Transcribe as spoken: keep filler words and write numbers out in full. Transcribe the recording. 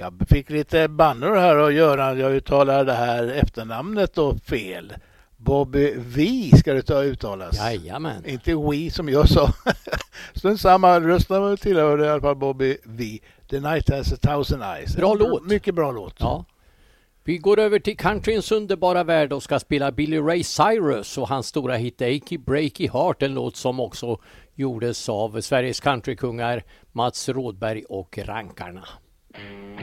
Jag fick lite bannor här och göra, jag uttalar det här efternamnet då fel. Bobby V ska det ta uttalas. Jajamän. Inte we som jag sa. Strunt samma, rösten tillhörde i alla fall Bobby V. The Night Has a Thousand Eyes. Bra låt. Mycket bra låt. Ja. Vi går över till countryns underbara värld och ska spela Billy Ray Cyrus och hans stora hit Achy Breaky Heart, en låt som också gjordes av Sveriges countrykungar Mats Rådberg och Rankarna.